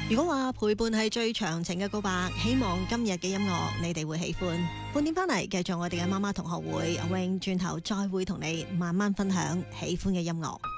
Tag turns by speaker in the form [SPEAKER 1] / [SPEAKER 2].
[SPEAKER 1] 如果話陪伴係最長情嘅告白，希望今日嘅音樂你哋會喜歡。半點翻嚟，繼續我哋嘅媽媽同學會，阿 Wing 轉頭再會同你慢慢分享喜歡嘅音樂。